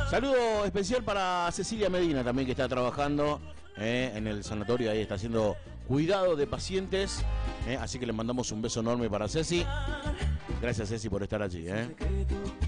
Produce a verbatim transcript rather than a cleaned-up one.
Saludo especial para Cecilia Medina también, que está trabajando eh, en el sanatorio, ahí está haciendo cuidado de pacientes, eh, así que le mandamos un beso enorme para Ceci. Gracias, Ceci, por estar allí. Eh.